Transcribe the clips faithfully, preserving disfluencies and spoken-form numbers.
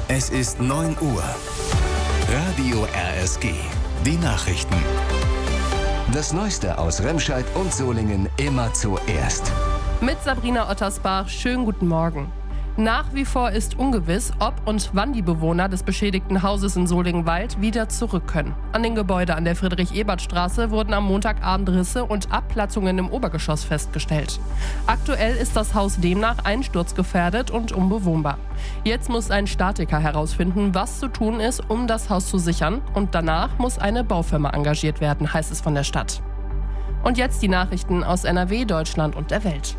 Es ist neun Uhr. Radio R S G. Die Nachrichten. Das Neueste aus Remscheid und Solingen immer zuerst. Mit Sabrina Ottersbach, schönen guten Morgen. Nach wie vor ist ungewiss, ob und wann die Bewohner des beschädigten Hauses in Solingenwald wieder zurück können. An den Gebäuden an der Friedrich-Ebert-Straße wurden am Montagabend Risse und Abplatzungen im Obergeschoss festgestellt. Aktuell ist das Haus demnach einsturzgefährdet und unbewohnbar. Jetzt muss ein Statiker herausfinden, was zu tun ist, um das Haus zu sichern, und danach muss eine Baufirma engagiert werden, heißt es von der Stadt. Und jetzt die Nachrichten aus N R W, Deutschland und der Welt.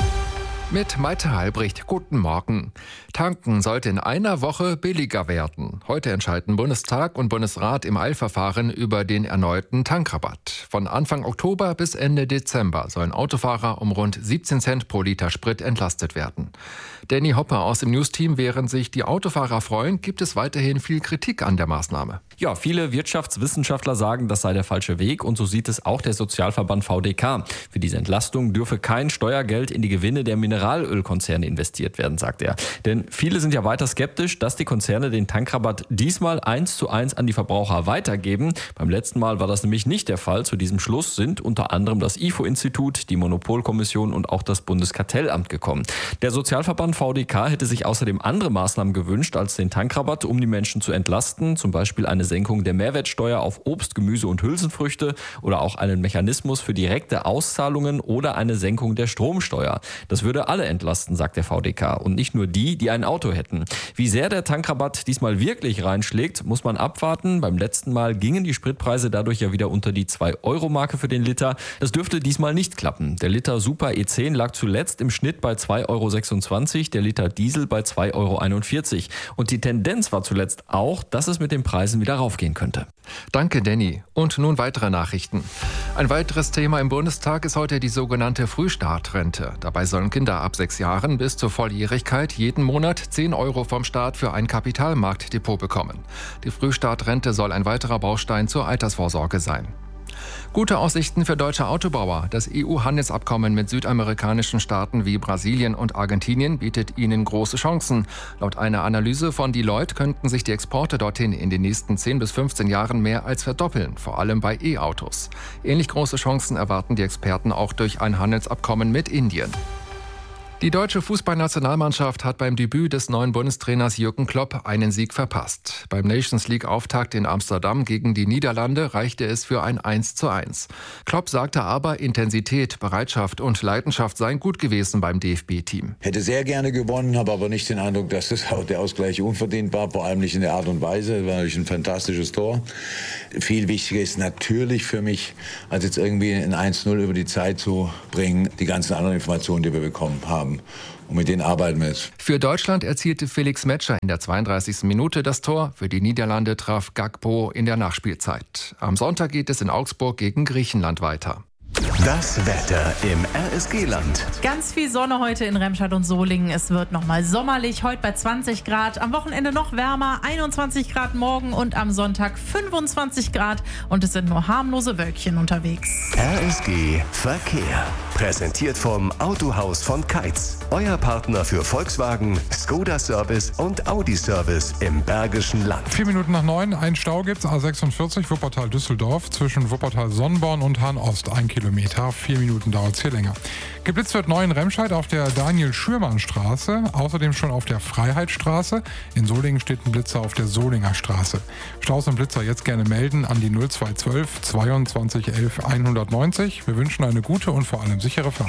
Mit Maite Halbricht, guten Morgen. Tanken sollte in einer Woche billiger werden. Heute entscheiden Bundestag und Bundesrat im Eilverfahren über den erneuten Tankrabatt. Von Anfang Oktober bis Ende Dezember sollen Autofahrer um rund siebzehn Cent pro Liter Sprit entlastet werden. Danny Hopper aus dem News-Team, während sich die Autofahrer freuen, gibt es weiterhin viel Kritik an der Maßnahme. Ja, viele Wirtschaftswissenschaftler sagen, das sei der falsche Weg, und so sieht es auch der Sozialverband V D K. Für diese Entlastung dürfe kein Steuergeld in die Gewinne der Mineralölkonzerne investiert werden, sagt er. Denn viele sind ja weiter skeptisch, dass die Konzerne den Tankrabatt diesmal eins zu eins an die Verbraucher weitergeben. Beim letzten Mal war das nämlich nicht der Fall. Zu diesem Schluss sind unter anderem das I F O-Institut, die Monopolkommission und auch das Bundeskartellamt gekommen. Der Sozialverband V D K hätte sich außerdem andere Maßnahmen gewünscht als den Tankrabatt, um die Menschen zu entlasten, zum Beispiel eine Senkung der Mehrwertsteuer auf Obst, Gemüse und Hülsenfrüchte oder auch einen Mechanismus für direkte Auszahlungen oder eine Senkung der Stromsteuer. Das würde alle entlasten, sagt der V D K, und nicht nur die, die ein Auto hätten. Wie sehr der Tankrabatt diesmal wirklich reinschlägt, muss man abwarten. Beim letzten Mal gingen die Spritpreise dadurch ja wieder unter die zwei Euro Marke für den Liter. Das dürfte diesmal nicht klappen. Der Liter Super E zehn lag zuletzt im Schnitt bei zwei Euro sechsundzwanzig, der Liter Diesel bei zwei Euro einundvierzig. Und die Tendenz war zuletzt auch, dass es mit den Preisen wieder raufgehen könnte. Danke, Danny. Und nun weitere Nachrichten. Ein weiteres Thema im Bundestag ist heute die sogenannte Frühstartrente. Dabei sollen Kinder ab sechs Jahren bis zur Volljährigkeit jeden Monat zehn Euro vom Staat für ein Kapitalmarktdepot bekommen. Die Frühstartrente soll ein weiterer Baustein zur Altersvorsorge sein. Gute Aussichten für deutsche Autobauer. Das E U-Handelsabkommen mit südamerikanischen Staaten wie Brasilien und Argentinien bietet ihnen große Chancen. Laut einer Analyse von Deloitte könnten sich die Exporte dorthin in den nächsten zehn bis fünfzehn Jahren mehr als verdoppeln, vor allem bei E-Autos. Ähnlich große Chancen erwarten die Experten auch durch ein Handelsabkommen mit Indien. Die deutsche Fußballnationalmannschaft hat beim Debüt des neuen Bundestrainers Jürgen Klopp einen Sieg verpasst. Beim Nations-League-Auftakt in Amsterdam gegen die Niederlande reichte es für ein eins zu eins. Klopp sagte aber, Intensität, Bereitschaft und Leidenschaft seien gut gewesen beim D F B-Team. Hätte sehr gerne gewonnen, habe aber nicht den Eindruck, dass das der Ausgleich unverdient war, vor allem nicht in der Art und Weise. Das war natürlich ein fantastisches Tor. Viel wichtiger ist natürlich für mich, als jetzt irgendwie ein eins null über die Zeit zu bringen, die ganzen anderen Informationen, die wir bekommen haben. Und mit denen arbeiten wir jetzt. Für Deutschland erzielte Felix Metscher in der zweiunddreißigsten Minute das Tor. Für die Niederlande traf Gakpo in der Nachspielzeit. Am Sonntag geht es in Augsburg gegen Griechenland weiter. Das Wetter im R S G-Land. Ganz viel Sonne heute in Remscheid und Solingen. Es wird nochmal sommerlich, heute bei zwanzig Grad. Am Wochenende noch wärmer, einundzwanzig Grad morgen und am Sonntag fünfundzwanzig Grad. Und es sind nur harmlose Wölkchen unterwegs. R S G Verkehr. Präsentiert vom Autohaus von Keitz. Euer Partner für Volkswagen, Skoda Service und Audi Service im Bergischen Land. Vier Minuten nach neun, ein Stau gibt's, A sechsundvierzig, Wuppertal-Düsseldorf, zwischen Wuppertal-Sonnenborn und Hahn-Ost, ein Kilometer. Vier Minuten dauert's hier länger. Geblitzt wird neu in Remscheid auf der Daniel-Schürmann-Straße, außerdem schon auf der Freiheitsstraße. In Solingen steht ein Blitzer auf der Solinger Straße. Staus und Blitzer jetzt gerne melden an die null zwei eins zwei zweiundzwanzig elf hundertneunzig. Wir wünschen eine gute und vor allem sichere Fahrt.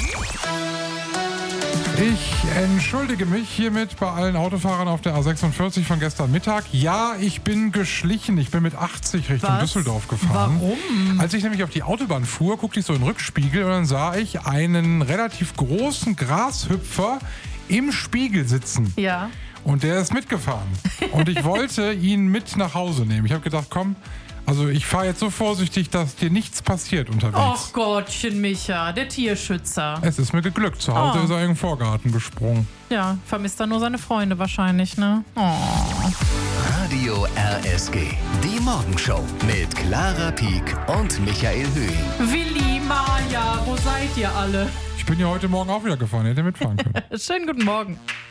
Ich entschuldige mich hiermit bei allen Autofahrern auf der A sechsundvierzig von gestern Mittag. Ja, ich bin geschlichen. Ich bin mit achtzig Richtung Was? Düsseldorf gefahren. Warum? Als ich nämlich auf die Autobahn fuhr, guckte ich so in den Rückspiegel und dann sah ich einen relativ großen Grashüpfer im Spiegel sitzen. Ja. Und der ist mitgefahren. Und ich wollte ihn mit nach Hause nehmen. Ich habe gedacht, komm, also ich fahre jetzt so vorsichtig, dass dir nichts passiert unterwegs. Ach Gottchen, Micha, der Tierschützer. Es ist mir geglückt. Zu Hause Oh. ist er in den Vorgarten gesprungen. Ja, vermisst er nur seine Freunde wahrscheinlich, ne? Oh. Radio R S G. Die Morgenshow mit Clara Pieck und Michael Höhing. Willi, Maja, wo seid ihr alle? Ich bin ja heute Morgen auch wieder gefahren. Hätte mitfahren können. Schönen guten Morgen.